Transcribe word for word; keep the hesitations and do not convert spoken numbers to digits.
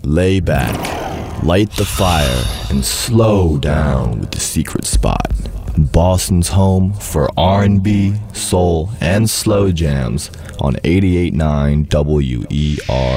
Lay back, light the fire, and slow down with The Secret Spot. Boston's home for R and B, soul, and slow jams on eighty-eight point nine W E R.